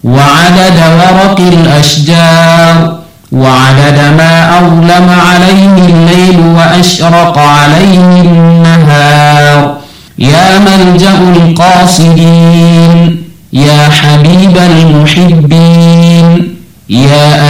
وعدد ورق الأشجار وعدد ما أظلم عليه الليل وأشرق عليه النهار. يا ملجأ القاصدين، يا حبيب المحبين، يا